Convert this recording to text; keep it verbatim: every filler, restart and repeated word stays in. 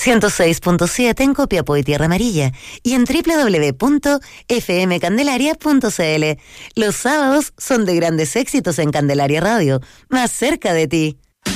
ciento seis punto siete en Copiapó y Tierra Amarilla y en doble u doble u doble u punto f m candelaria punto c l. Los sábados son de grandes éxitos en Candelaria Radio, más cerca de ti.